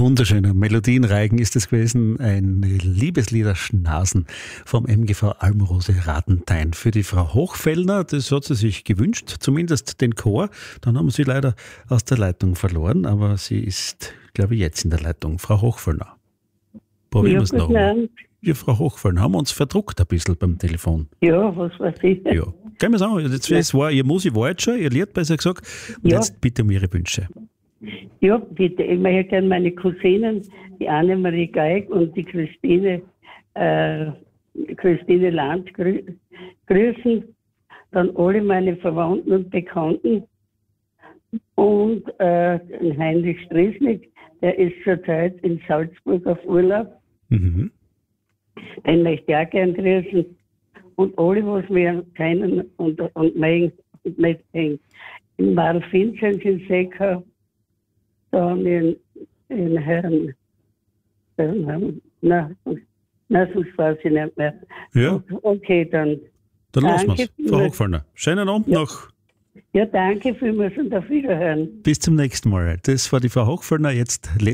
Wunderschöner Melodienreigen ist es gewesen, ein Liebeslieder-Schnasen vom MGV Almrose Radenthein. Für die Frau Hochfellner, das hat sie sich gewünscht, zumindest den Chor. Dann haben wir sie leider aus der Leitung verloren, aber sie ist, glaube ich, jetzt in der Leitung. Frau Hochfellner, probieren wir es noch mal. Ja, Frau Hochfellner, haben wir uns verdruckt ein bisschen beim Telefon. Ja, was weiß ich. Ja, können wir sagen, jetzt war, Ihr Musik war jetzt schon, Ihr Lied besser gesagt, und jetzt bitte um Ihre Wünsche. Ja, bitte. Ich möchte gerne meine Cousinen, die Annemarie Geig und die Christine Land grüßen. Dann alle meine Verwandten und Bekannten. Und den Heinrich Stresnik, der ist zurzeit in Salzburg auf Urlaub. Mhm. Den möchte ich auch gerne grüßen. Und alle, was wir kennen und mögen, in Marl Vinzenz in Seckau. Dann in Herrn, sonst weiß ich nicht mehr. Ja. Okay, dann. Dann lassen wir es. Frau Hochfellner, schönen Abend noch. Ja, danke vielmals und auf Wiederhören. Bis zum nächsten Mal. Das war die Frau Hochfellner, jetzt